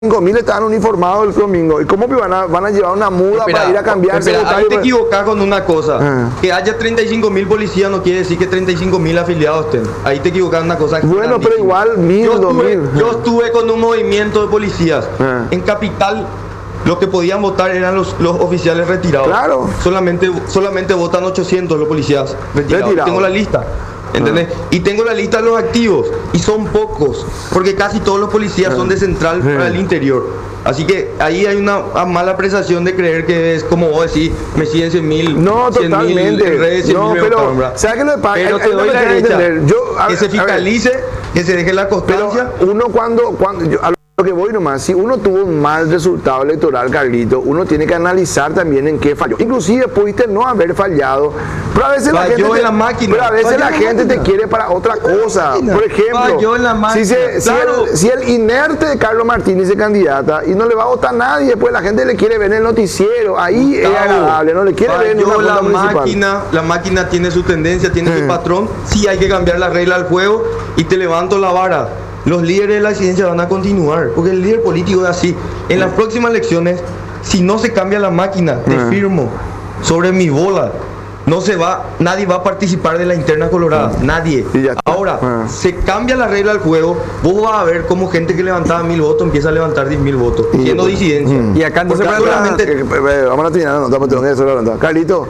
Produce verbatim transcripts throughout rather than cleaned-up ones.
cinco mil estaban uniformados el domingo. ¿Y cómo van a, van a llevar una muda espera, para ir a cambiarse? Espera, ahí te equivocas con una cosa. Ah. Que haya treinta y cinco mil policías no quiere decir que treinta y cinco mil afiliados estén. Ahí te equivocas en una cosa. Bueno, pero igual mil, yo, dos estuve, mil. yo estuve con un movimiento de policías. Ah. En Capital, los que podían votar eran los, los oficiales retirados. Claro. Solamente, solamente votan ochocientos los policías retirados. Retirado. Tengo la lista. ¿Entendés? Ah. Y tengo la lista de los activos y son pocos, porque casi todos los policías ah. son de central ah. para el interior. Así que ahí hay una mala apreciación de creer que es como vos decís, me siguen cien mil. No, totalmente. En redes, cien no, mil pero, ¿sabes qué lo que pasa? Pero te doy la derecha. Yo, a, que se fiscalice, que se deje la constancia. Pero uno cuando, cuando yo, a lo que voy nomás, si uno tuvo un mal resultado electoral, Carlito, uno tiene que analizar también en qué falló. Inclusive pudiste no haber fallado, pero a veces la gente, te, la máquina, pero a veces la gente te quiere para otra cosa. Por ejemplo, en la máquina. Si, se, claro. si, el, si el inerte de Carlos Martínez se candidata y no le va a votar a nadie, pues la gente le quiere ver en el noticiero, ahí Gustavo, es agradable, no le quiere ver en una la máquina, la máquina tiene su tendencia, tiene eh. su patrón, sí hay que cambiar la regla del juego y te levanto la vara. Los líderes de la disidencia van a continuar, porque el líder político es así. En las próximas elecciones, si no se cambia la máquina, te uh-huh. firmo sobre mi bola, no se va, nadie va a participar de la interna colorada, uh-huh. nadie. Ahora, uh-huh. se cambia la regla del juego, vos vas a ver cómo gente que levantaba mil votos empieza a levantar diez mil votos, uh-huh. siendo disidencia. Uh-huh. Y acá entonces solamente... Que, que, vamos a terminar, no, no, no, no, no, Carlito.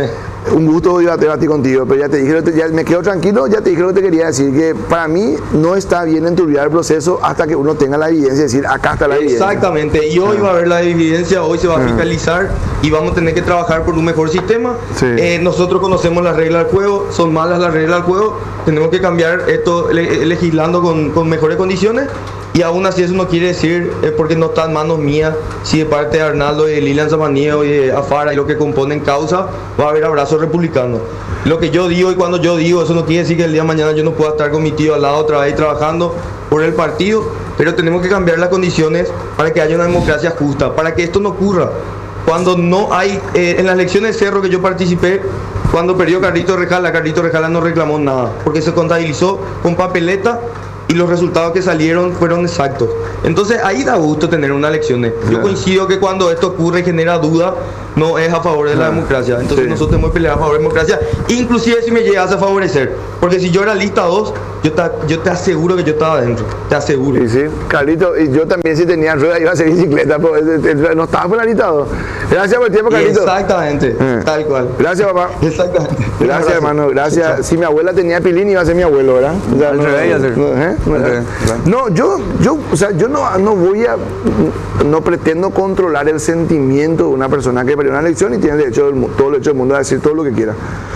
Un gusto debatir contigo, pero ya te dije, ya me quedo tranquilo, ya te dije lo que te quería decir, que para mí no está bien enturbiar el proceso hasta que uno tenga la evidencia, es decir, acá está la evidencia. Exactamente, y hoy va a haber la evidencia, hoy se va a fiscalizar y vamos a tener que trabajar por un mejor sistema. Sí. Eh, nosotros conocemos las reglas del juego, son malas las reglas del juego, tenemos que cambiar esto le, legislando con, con mejores condiciones. Y aún así eso no quiere decir, eh, porque no está en manos mías, si de parte de Arnaldo y de Lilian Samaniego y de Afara y lo que componen causa, va a haber abrazos republicanos. Lo que yo digo y cuando yo digo, eso no quiere decir que el día de mañana yo no pueda estar con mi tío al lado otra vez trabajando por el partido, pero tenemos que cambiar las condiciones para que haya una democracia justa, para que esto no ocurra. Cuando no hay, eh, en las elecciones de Cerro que yo participé, cuando perdió Carlito Rejala, Carlito Rejala no reclamó nada, porque se contabilizó con papeleta y los resultados que salieron fueron exactos. Entonces ahí da gusto tener unas elecciones. Yo coincido que cuando esto ocurre y genera duda, no es a favor de la democracia. Entonces sí. nosotros tenemos que pelear a favor de la democracia, inclusive si me llegase a favorecer. Porque si yo era lista dos, yo te, yo te aseguro que yo estaba adentro. Te aseguro. Sí, sí. Carlito, y yo también si tenía ruedas iba a hacer bicicleta, pero no estaba por la lista dos. Gracias por el tiempo, Carlito. Exactamente, eh. tal cual. Gracias, papá. Exactamente. Gracias, hermano. Gracias. Chao. Si mi abuela tenía pilín, iba a ser mi abuelo, ¿verdad? O sea, no, no, ¿eh? no, ¿eh? no, yo, yo, o sea, yo no, no voy a, no pretendo controlar el sentimiento de una persona que perdió una elección y tiene derecho, todo el derecho del mundo a decir todo lo que quiera.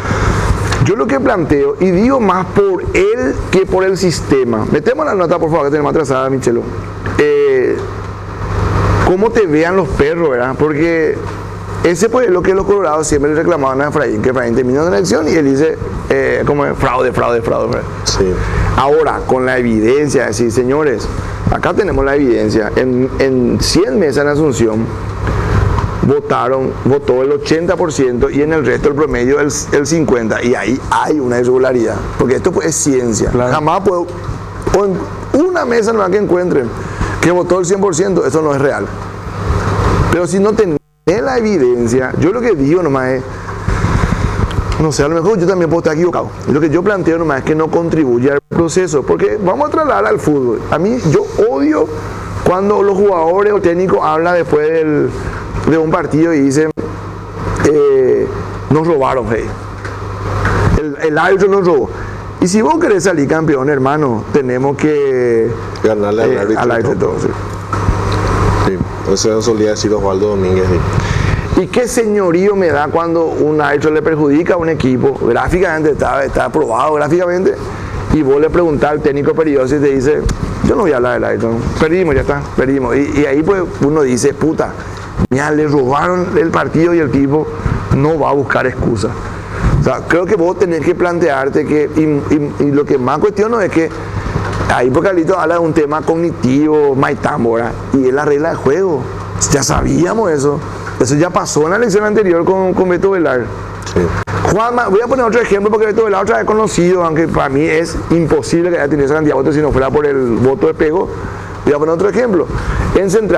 Yo lo que planteo, y digo más por él que por el sistema. Metemos la nota, por favor, que tenemos atrasada, Michelo. Eh, ¿Cómo te vean los perros, verdad? Porque ese pues, es lo que los colorados siempre le reclamaban a Efraín, que Efraín terminó la elección y él dice, eh, como fraude, fraude, fraude, fraude. Sí. Ahora, con la evidencia, decir, señores, acá tenemos la evidencia, en, en cien mesas en Asunción, votaron, votó el ochenta por ciento y en el resto el promedio el, el cincuenta por ciento, y ahí hay una irregularidad, porque esto pues, es ciencia. Claro. Jamás puedo, o en una mesa nueva que encuentren que votó el cien por ciento, eso no es real. Pero si no tenés la evidencia, yo lo que digo nomás es, no sé, a lo mejor yo también puedo estar equivocado. Lo que yo planteo nomás es que no contribuye al proceso, porque vamos a trasladar al fútbol. A mí, yo odio cuando los jugadores o técnicos hablan después del, de un partido y dicen, eh, nos robaron, hey. el, el árbitro nos robó. Y si vos querés salir campeón, hermano, tenemos que ganarle al eh, árbitro. Al árbitro todo, sí. Sí, eso solía decir Osvaldo Domínguez. Sí. ¿Y qué señorío me da cuando un árbitro le perjudica a un equipo? Gráficamente está, está aprobado, gráficamente, y vos le preguntás al técnico periodista y te dice, yo no voy a hablar del árbitro, perdimos, ya está, perdimos. Y, y ahí pues uno dice, puta, ya le robaron el partido y el tipo no va a buscar excusas. O sea, creo que vos tenés que plantearte que, y, y, y lo que más cuestiono es que, ahí porque Carlito habla de un tema cognitivo, maitámbora, y es la regla del juego. Ya sabíamos eso. Eso ya pasó en la elección anterior con, con Beto Velar. Sí. Juanma, voy a poner otro ejemplo porque Beto Velar otra vez conocido, aunque para mí es imposible que haya tenido esa cantidad de votos si no fuera por el voto de Pego. Voy a poner otro ejemplo. En Central